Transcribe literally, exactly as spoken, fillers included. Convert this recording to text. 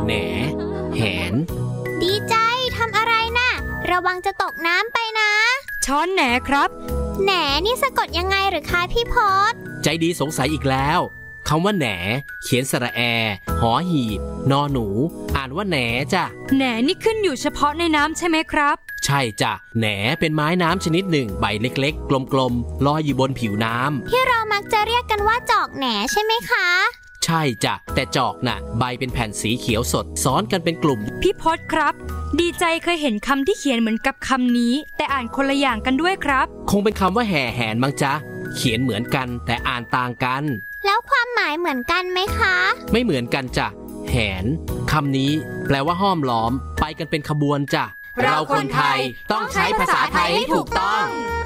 แหนแหนดีใจทำอะไรน่ะระวังจะตกน้ำไปนะช้อนแหนครับแหนนี่สะกดยังไงหรือคะพี่พศใจดีสงสัยอีกแล้วคำว่าแหนเขียนสระแอหอหีบนอหนูอ่านว่าแหนจ้ะแหนนี่ขึ้นอยู่เฉพาะในน้ำใช่ไหมครับใช่จ้ะแหนเป็นไม้น้ำชนิดหนึ่งใบเล็กๆกลมๆลอยอยู่บนผิวน้ำที่เรามักจะเรียกกันว่าจอกแหนใช่ไหมคะใช่จ้ะแต่จอกน่ะใบเป็นแผ่นสีเขียวสดซ้อนกันเป็นกลุ่มพี่พศครับดีใจเคยเห็นคำที่เขียนเหมือนกับคำนี้แต่อ่านคนละอย่างกันด้วยครับคงเป็นคำว่าแห่แหนมั้งจ๊ะเขียนเหมือนกันแต่อ่านต่างกันแล้วความหมายเหมือนกันไหมคะไม่เหมือนกันจ้ะแหนคำนี้แปลว่าห้อมล้อมไปกันเป็นขบวนจ้ะเราคนไทยต้องใช้ภาษาไทยให้ถูกต้อง